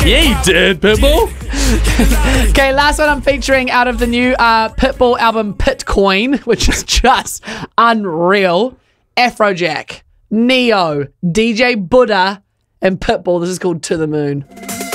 Yeah, you did, Pitbull. Okay, last one I'm featuring out of the new Pitbull album Pitcoin, which is just unreal. Afrojack, Neo, DJ Buddha, and Pitbull. This is called To The Moon.